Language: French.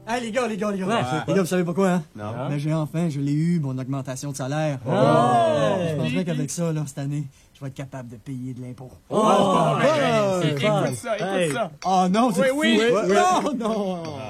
Hey, les gars. Ouais, Les gars, vous savez pas quoi, hein? Non. Ben, je l'ai eu, mon augmentation de salaire. Je penserais qu'avec ça, là, cette année, je vais être capable de payer de l'impôt. C'est Écoute ça. Oh non, c'est Oui, fou. oui. Non!